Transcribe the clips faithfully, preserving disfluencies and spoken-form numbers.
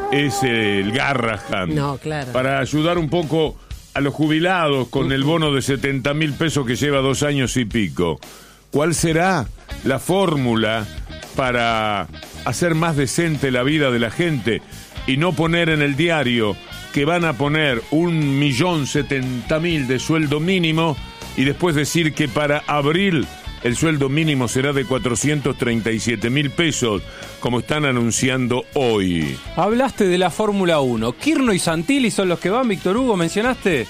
es el Garrahan. No, claro. Para ayudar un poco a los jubilados con el bono de setenta mil pesos que lleva dos años y pico. ¿Cuál será la fórmula para hacer más decente la vida de la gente y no poner en el diario que van a poner un millón setenta mil de sueldo mínimo y después decir que para abril el sueldo mínimo será de cuatrocientos treinta y siete mil pesos, como están anunciando hoy? Hablaste de la Fórmula uno. Kirno y Santilli son los que van, Víctor Hugo, mencionaste.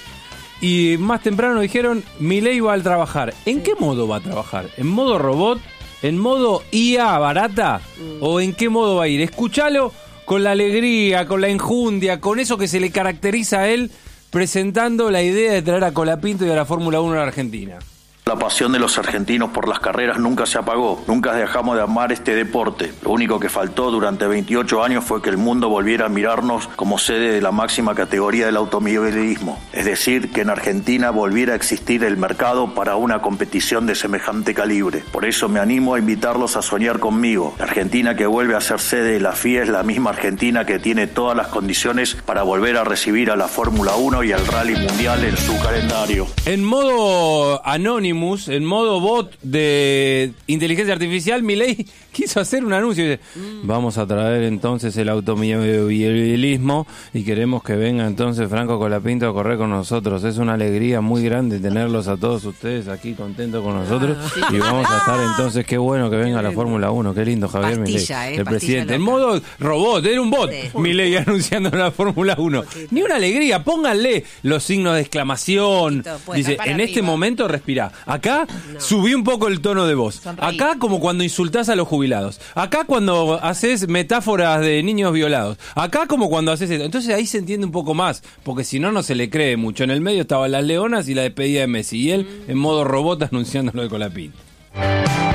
Y más temprano dijeron, Milei va a trabajar. ¿En qué modo va a trabajar? ¿En modo robot? ¿En modo I A barata? Mm. ¿O en qué modo va a ir? Escuchalo con la alegría, con la enjundia, con eso que se le caracteriza a él, presentando la idea de traer a Colapinto y a la Fórmula uno a la Argentina. La pasión de los argentinos por las carreras nunca se apagó, nunca dejamos de amar este deporte. Lo único que faltó durante veintiocho años fue que el mundo volviera a mirarnos como sede de la máxima categoría del automovilismo. Es decir, que en Argentina volviera a existir el mercado para una competición de semejante calibre. Por eso me animo a invitarlos a soñar conmigo. La Argentina que vuelve a ser sede de la F I A es la misma Argentina que tiene todas las condiciones para volver a recibir a la Fórmula uno y al Rally Mundial en su calendario. En modo anónimo, en modo bot de inteligencia artificial, Milei quiso hacer un anuncio y dice, mm. vamos a traer entonces el automovilismo y queremos que venga entonces Franco Colapinto a correr con nosotros. Es una alegría muy grande tenerlos a todos ustedes aquí contentos con nosotros ah, sí. y vamos a estar entonces, qué bueno que venga la Fórmula uno, qué lindo Javier pastilla, Milei, eh, el presidente. loca. En modo robot, era un bot, sí. Milei anunciando la Fórmula uno. Ni una alegría, pónganle los signos de exclamación. Dice, en arriba. Este momento respirá. Acá no. subí un poco el tono de voz. Sonreí. Acá como cuando insultás a los jubilados. Acá cuando haces metáforas de niños violados. Acá como cuando haces esto. Entonces ahí se entiende un poco más, porque si no, no se le cree mucho. En el medio estaban las leonas y la despedida de Messi. Y él mm. en modo robot anunciando lo de Colapinto.